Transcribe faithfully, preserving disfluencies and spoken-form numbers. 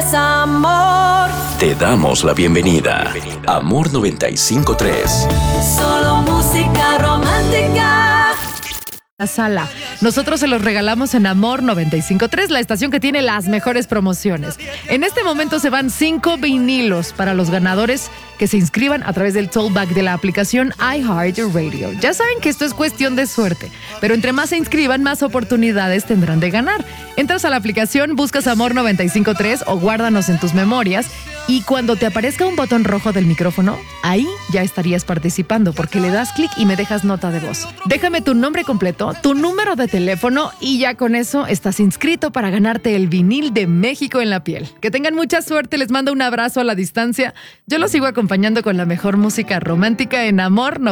es amor. Te damos la bienvenida. Amor noventa y cinco punto tres. Solo música romántica. La sala. Nosotros se los regalamos en Amor noventa y cinco punto tres, la estación que tiene las mejores promociones. En este momento se van cinco vinilos para los ganadores que se inscriban a través del tollback de la aplicación iHeartRadio. Ya saben que esto es cuestión de suerte, pero entre más se inscriban, más oportunidades tendrán de ganar. Entras a la aplicación, buscas Amor noventa y cinco punto tres o guárdanos en tus memorias y cuando te aparezca un botón rojo del micrófono, ahí ya estarías participando porque le das clic y me dejas nota de voz. Déjame tu nombre completo, tu número de teléfono y ya con eso estás inscrito para ganarte el vinil de México en la piel. Que tengan mucha suerte, les mando un abrazo a la distancia. Yo los sigo acompañando con la mejor música romántica en Amor